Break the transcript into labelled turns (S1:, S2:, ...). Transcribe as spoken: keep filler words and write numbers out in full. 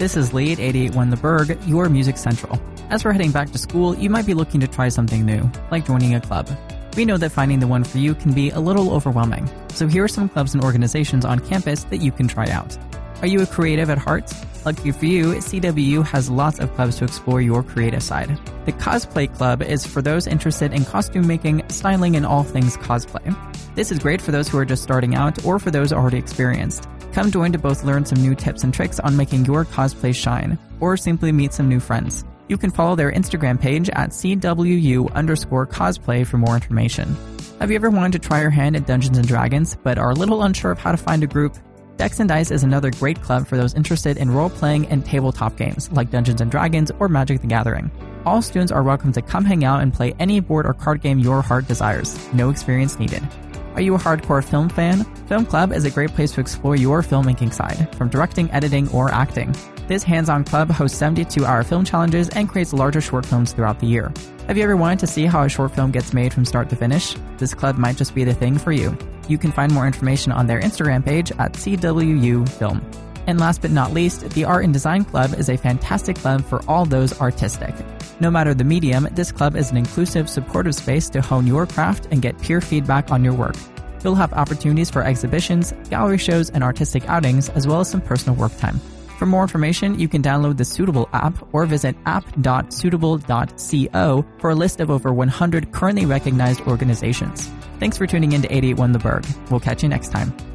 S1: This is Lee at eighty-eight point one The Berg, your Music Central. As we're heading back to school, you might be looking to try something new, like joining a club. We know that finding the one for you can be a little overwhelming, so here are some clubs and organizations on campus that you can try out. Are you a creative at heart? Lucky for you, C W U has lots of clubs to explore your creative side. The Cosplay Club is for those interested in costume making, styling, and all things cosplay. This is great for those who are just starting out or for those already experienced. Come join to both learn some new tips and tricks on making your cosplay shine, or simply meet some new friends. You can follow their Instagram page at C W U underscore cosplay for more information. Have you ever wanted to try your hand at Dungeons and Dragons, but are a little unsure of how to find a group? Decks and Dice is another great club for those interested in role-playing and tabletop games, like Dungeons and Dragons or Magic the Gathering. All students are welcome to come hang out and play any board or card game your heart desires. No experience needed. Are you a hardcore film fan? Film Club is a great place to explore your filmmaking side, from directing, editing, or acting. This hands-on club hosts seventy-two hour film challenges and creates larger short films throughout the year. Have you ever wanted to see how a short film gets made from start to finish? This club might just be the thing for you. You can find more information on their Instagram page at C W U Film. And last but not least, the Art and Design Club is a fantastic club for all those artistic. No matter the medium, this club is an inclusive, supportive space to hone your craft and get peer feedback on your work. You'll have opportunities for exhibitions, gallery shows, and artistic outings, as well as some personal work time. For more information, you can download the Suitable app or visit app dot suitable dot co for a list of over one hundred currently recognized organizations. Thanks for tuning in to eighty-eight point one The Berg. We'll catch you next time.